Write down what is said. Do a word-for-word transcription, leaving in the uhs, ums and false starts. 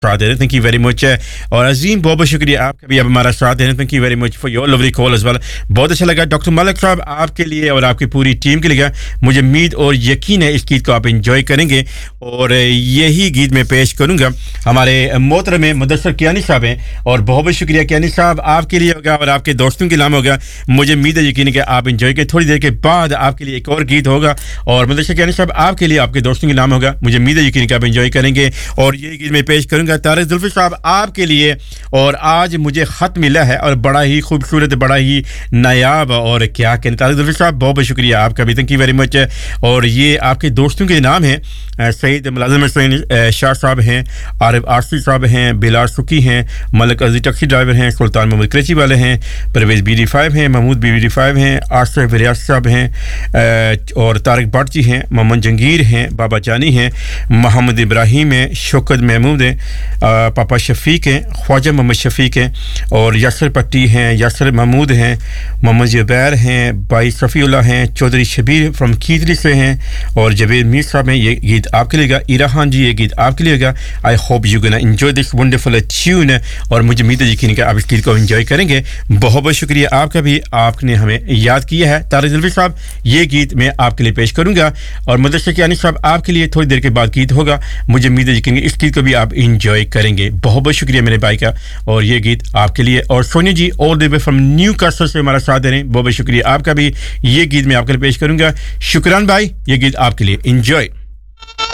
साथ दे रहे, thank you very much. और अजीम बहुत बहुत शुक्रिया आपका भी, अब हमारा साथ दे रहे, thank you very much for your lovely call as well. बहुत अच्छा लगा डॉक्टर मलिक साहब आपके लिए और आपकी पूरी टीम के लिए। मुझे उम्मीद और यकीन है इस गीत को आप एंजॉय करेंगे और यही गीत मैं पेश करूंगा। हमारे मोहतरम मुदस्सर कियानी साहब हैं और बहुत बहुत शुक्रिया कियानी साहब, आपके लिए होगा और आपके दोस्तों के नाम होगा। मुझे उम्मीद है यकीन है कि आप एंजॉय करें। थोड़ी देर के बाद आपके लिए एक और गीत होगा और मुदस्सर कियानी साहब आपके लिए आपके दोस्तों के नाम होगा। मुझे उम्मीद है यकीन है कि आप एंजॉय करेंगे और ये गीत मैं पेश करूंगा तारिक जुल्फी साहब आपके लिए। और आज मुझे खत मिला है और बड़ा ही खूबसूरत, बड़ा ही नायाब, और क्या कहते तारिक जुल्फी साहब बहुत बहुत शुक्रिया आपका भी, थैंक यू वेरी मच। और ये आपके दोस्तों के नाम हैं, सईद मुलाजिम हुसैन शाह साहब हैं, आरिफ आरसी साहब हैं, बिलाल सुकी हैं, मलिक अजीज टैक्सी ड्राइवर हैं, सुल्तान महमूद कराची वाले हैं, परवेज़ बी डी फाइव हैं, महमूद बी डी फाइव हैं, आसिफ रियाज साहब हैं और तारिक बाटची हैं, मोहम्मद जंगीर हैं, बाबा जानी हैं, मोहम्मद इब्राहिम हैं, शौकत महमूद हैं, पापा शफीक हैं, ख्वाजा मोहम्मद शफीक हैं और यासर पट्टी हैं, यासर महमूद हैं, मोहम्मद जुबैर हैं, भाई सफ़ीउल्लाह हैं, चौधरी शबीर फ्रॉम कीदरी से हैं और जवेद मीर साहब हैं। ये गीत आपके लिए, इरा खान जी ये गीत आपके लिए। I hope you gonna enjoy this wonderful tune और मुझे उम्मीद है यकीन कि आप इस गीत को एंजॉय करेंगे। बहुत बहुत शुक्रिया आपका भी, आपने हमें याद किया है। तारिक जुल्फी साहब ये गीत मैं आपके लिए पेश करूंगा और मुदस्सिर कियानी साहब आपके लिए थोड़ी देर के बाद गीत होगा। मुझे उम्मीद है यकीन इस गीत को भी आप एंजॉय करेंगे। बहुत बहुत शुक्रिया मेरे भाई का और ये गीत आपके लिए। और Soni ji all the way from new castle से हमारा साथ दे रहे हैं, बहुत बहुत शुक्रिया आपका भी। ये गीत मैं आपके लिए पेश करूंगा। शुक्रान भाई, ये गीत आपके लिए, एंजॉय।